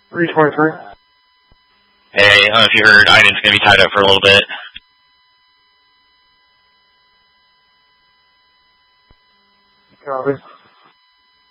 323. Hey, I don't know if you heard, Iden's going to be tied up for a little bit. Copy.